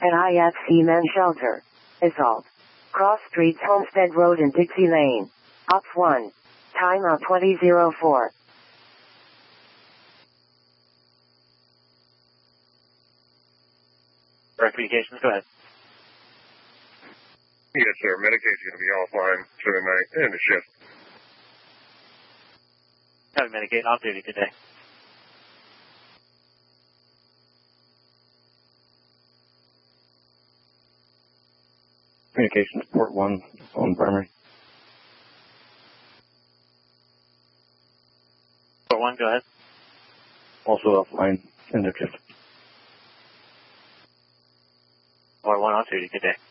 NIFC Men Shelter. Assault. Cross Streets, Homestead Road and Dixie Lane. Ops 1. Timeout 2004. Direct communications, go ahead. Yes, sir. Medicaid's going to be offline for the night and the shift. Having Medicaid off duty today. Communications, port 1, on primary. Port 1, go ahead. Also offline, end of shift. Port 1 off duty today.